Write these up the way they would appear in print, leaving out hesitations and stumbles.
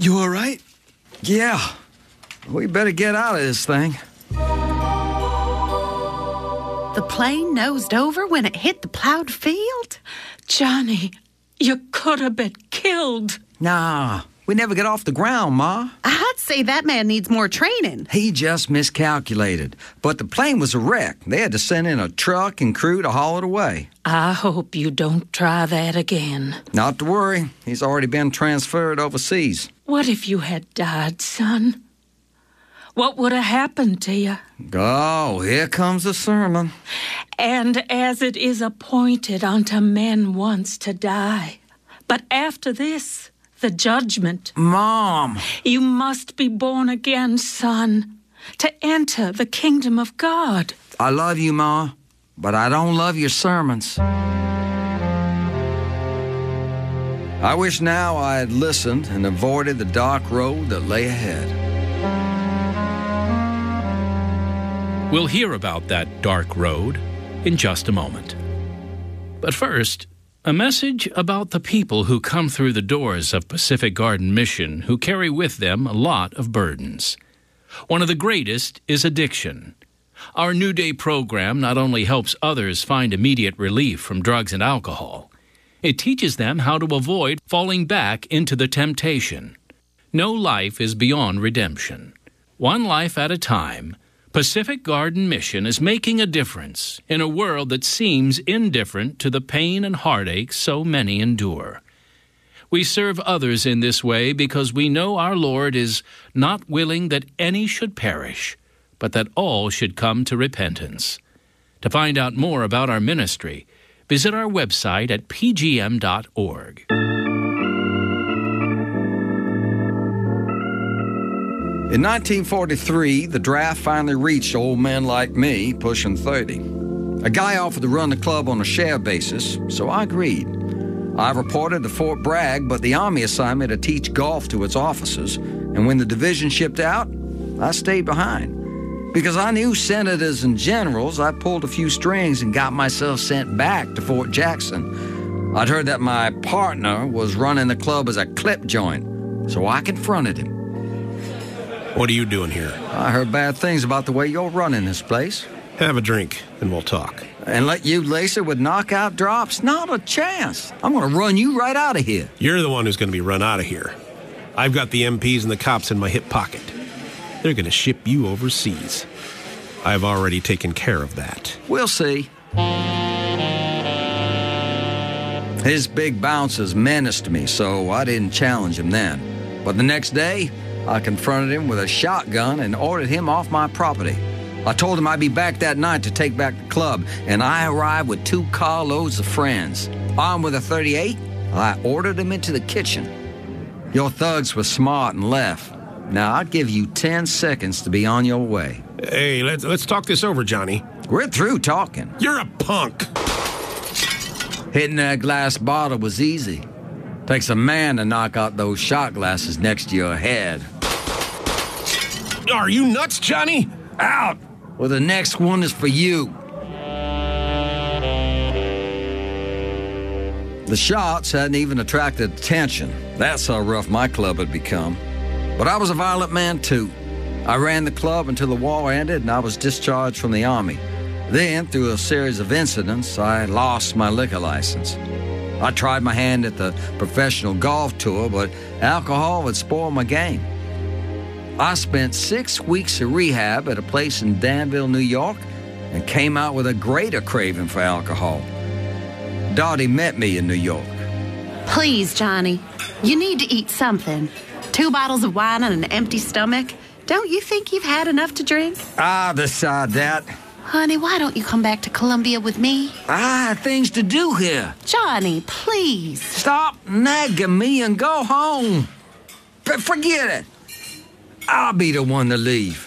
You all right? Yeah. We better get out of this thing. The plane nosed over when it hit the plowed field? Johnny, you could have been killed. Nah, we never get off the ground, Ma. I'd say that man needs more training. He just miscalculated. But the plane was a wreck. They had to send in a truck and crew to haul it away. I hope you don't try that again. Not to worry. He's already been transferred overseas. What if you had died, son? What would have happened to you? Oh, here comes the sermon. And as it is appointed unto men once to die, but after this, the judgment. Mom! You must be born again, son, to enter the kingdom of God. I love you, Ma, but I don't love your sermons. I wish now I had listened and avoided the dark road that lay ahead. We'll hear about that dark road in just a moment. But first, a message about the people who come through the doors of Pacific Garden Mission who carry with them a lot of burdens. One of the greatest is addiction. Our New Day program not only helps others find immediate relief from drugs and alcohol, it teaches them how to avoid falling back into the temptation. No life is beyond redemption. One life at a time, Pacific Garden Mission is making a difference in a world that seems indifferent to the pain and heartache so many endure. We serve others in this way because we know our Lord is not willing that any should perish, but that all should come to repentance. To find out more about our ministry, visit our website at pgm.org. In 1943, the draft finally reached old men like me, pushing 30. A guy offered to run the club on a share basis, so I agreed. I reported to Fort Bragg, but the Army assigned me to teach golf to its officers, and when the division shipped out, I stayed behind. Because I knew senators and generals, I pulled a few strings and got myself sent back to Fort Jackson. I'd heard that my partner was running the club as a clip joint, so I confronted him. What are you doing here? I heard bad things about the way you're running this place. Have a drink, and we'll talk. And let you lace it with knockout drops? Not a chance. I'm going to run you right out of here. You're the one who's going to be run out of here. I've got the MPs and the cops in my hip pocket. They're going to ship you overseas. I've already taken care of that. We'll see. His big bounces menaced me, so I didn't challenge him then. But the next day, I confronted him with a shotgun and ordered him off my property. I told him I'd be back that night to take back the club, and I arrived with 2 carloads of friends. Armed with a .38, I ordered him into the kitchen. Your thugs were smart and left. Now, I'll give you 10 seconds to be on your way. Hey, let's talk this over, Johnny. We're through talking. You're a punk. Hitting that glass bottle was easy. Takes a man to knock out those shot glasses next to your head. Are you nuts, Johnny? Out! Well, the next one is for you. The shots hadn't even attracted attention. That's how rough my club had become. But I was a violent man, too. I ran the club until the war ended and I was discharged from the Army. Then, through a series of incidents, I lost my liquor license. I tried my hand at the professional golf tour, but alcohol had spoiled my game. I spent 6 weeks of rehab at a place in Danville, New York, and came out with a greater craving for alcohol. Dottie met me in New York. Please, Johnny, you need to eat something. 2 bottles of wine on an empty stomach. Don't you think you've had enough to drink? I'll decide that. Honey, why don't you come back to Columbia with me? I have things to do here. Johnny, please. Stop nagging me and go home. Forget it. I'll be the one to leave.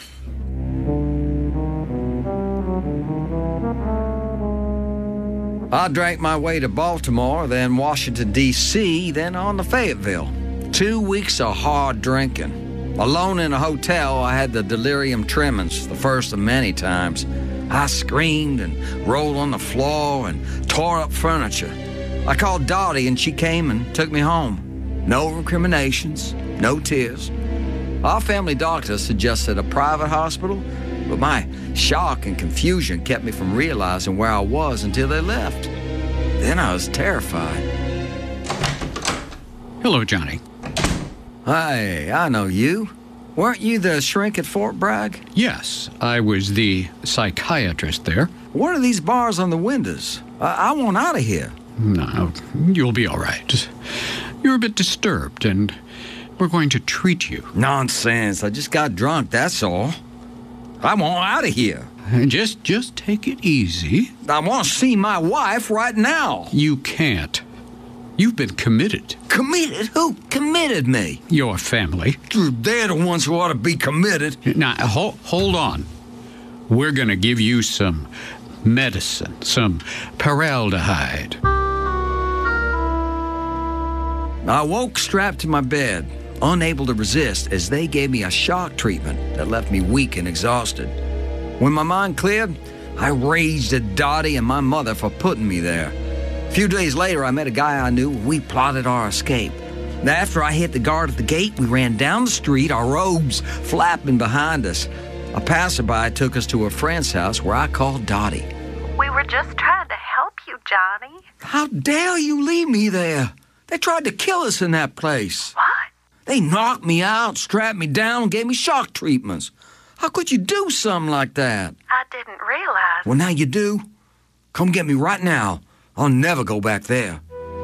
I drank my way to Baltimore, then Washington, D.C., then on to Fayetteville. 2 weeks of hard drinking. Alone in a hotel, I had the delirium tremens, the first of many times. I screamed and rolled on the floor and tore up furniture. I called Dottie and she came and took me home. No recriminations, no tears. Our family doctor suggested a private hospital, but my shock and confusion kept me from realizing where I was until they left. Then I was terrified. Hello, Johnny. Hey, I know you. Weren't you the shrink at Fort Bragg? Yes, I was the psychiatrist there. What are these bars on the windows? I want out of here. No, you'll be all right. You're a bit disturbed, and we're going to treat you. Nonsense. I just got drunk, that's all. I want out of here. Just take it easy. I want to see my wife right now. You can't. You've been committed. Committed? Who committed me? Your family. They're the ones who ought to be committed. Now, hold on. We're going to give you some medicine, some paraldehyde. I woke strapped to my bed, unable to resist, as they gave me a shock treatment that left me weak and exhausted. When my mind cleared, I raged at Dottie and my mother for putting me there. A few days later, I met a guy I knew. We plotted our escape. After I hit the guard at the gate, we ran down the street, our robes flapping behind us. A passerby took us to a friend's house where I called Dottie. We were just trying to help you, Johnny. How dare you leave me there? They tried to kill us in that place. What? They knocked me out, strapped me down, and gave me shock treatments. How could you do something like that? I didn't realize. Well, now you do. Come get me right now. I'll never go back there.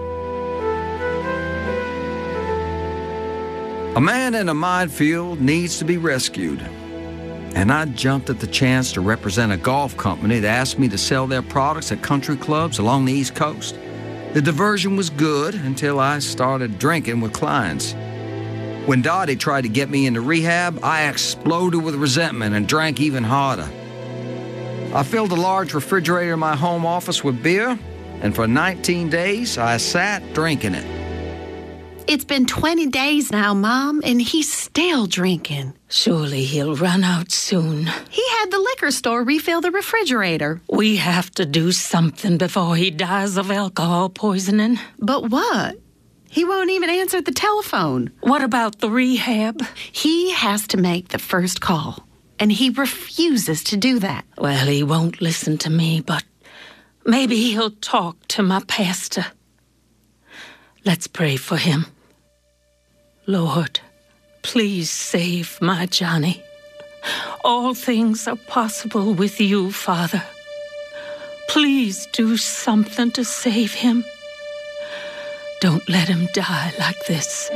A man in a minefield needs to be rescued. And I jumped at the chance to represent a golf company that asked me to sell their products at country clubs along the East Coast. The diversion was good until I started drinking with clients. When Dottie tried to get me into rehab, I exploded with resentment and drank even harder. I filled a large refrigerator in my home office with beer, and for 19 days, I sat drinking it. It's been 20 days now, Mom, and he's still drinking. Surely he'll run out soon. He had the liquor store refill the refrigerator. We have to do something before he dies of alcohol poisoning. But what? He won't even answer the telephone. What about the rehab? He has to make the first call, and he refuses to do that. Well, he won't listen to me, but maybe he'll talk to my pastor. Let's pray for him. Lord, please save my Johnny. All things are possible with you, Father. Please do something to save him. Don't let him die like this.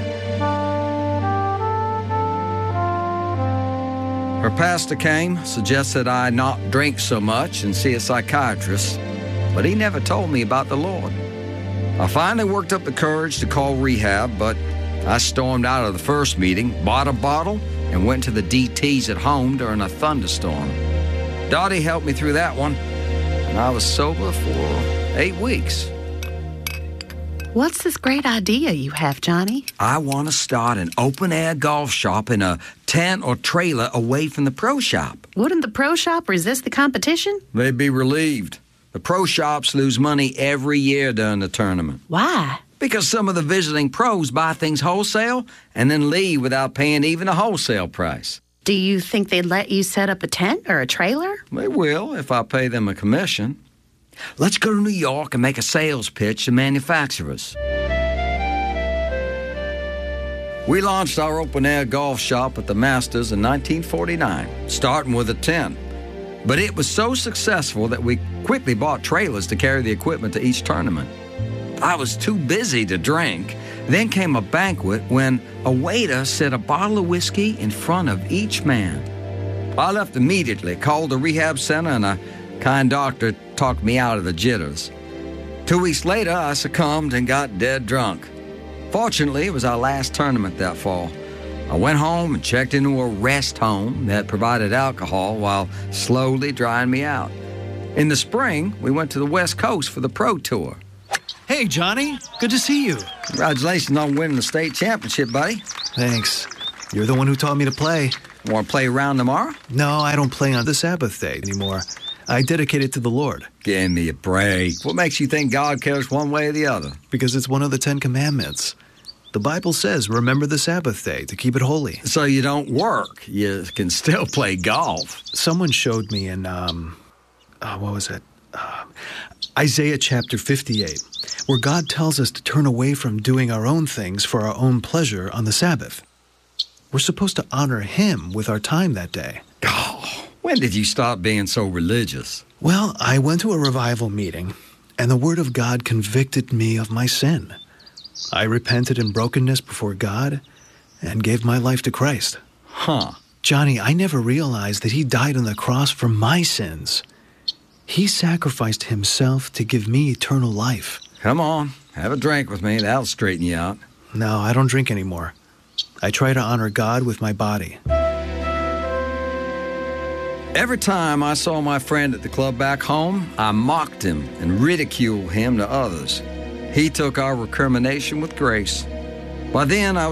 Her pastor came, suggested I not drink so much and see a psychiatrist, but he never told me about the Lord. I finally worked up the courage to call rehab, but I stormed out of the first meeting, bought a bottle, and went to the DTs at home during a thunderstorm. Dottie helped me through that one, and I was sober for 8 weeks. What's this great idea you have, Johnny? I want to start an open-air golf shop in a tent or trailer away from the pro shop. Wouldn't the pro shop resist the competition? They'd be relieved. The pro shops lose money every year during the tournament. Why? Because some of the visiting pros buy things wholesale and then leave without paying even a wholesale price. Do you think they'd let you set up a tent or a trailer? They will if I pay them a commission. Let's go to New York and make a sales pitch to manufacturers. We launched our open-air golf shop at the Masters in 1949, starting with a tent. But it was so successful that we quickly bought trailers to carry the equipment to each tournament. I was too busy to drink. Then came a banquet when a waiter set a bottle of whiskey in front of each man. I left immediately, called the rehab center, and a kind doctor talked me out of the jitters. 2 weeks later, I succumbed and got dead drunk. Fortunately, it was our last tournament that fall. I went home and checked into a rest home that provided alcohol while slowly drying me out. In the spring, we went to the West Coast for the Pro Tour. Hey, Johnny. Good to see you. Congratulations on winning the state championship, buddy. Thanks. You're the one who taught me to play. Want to play around tomorrow? No, I don't play on the Sabbath day anymore. I dedicate it to the Lord. Give me a break. What makes you think God cares one way or the other? Because it's one of the 10 Commandments. The Bible says, remember the Sabbath day to keep it holy. So you don't work. You can still play golf. Someone showed me in, what was it? Isaiah chapter 58, where God tells us to turn away from doing our own things for our own pleasure on the Sabbath. We're supposed to honor Him with our time that day. Oh, when did you stop being so religious? Well, I went to a revival meeting, and the Word of God convicted me of my sin. I repented in brokenness before God and gave my life to Christ. Huh. Johnny, I never realized that He died on the cross for my sins. He sacrificed Himself to give me eternal life. Come on, have a drink with me. That'll straighten you out. No, I don't drink anymore. I try to honor God with my body. Every time I saw my friend at the club back home, I mocked him and ridiculed him to others. He took our recrimination with grace. By then, I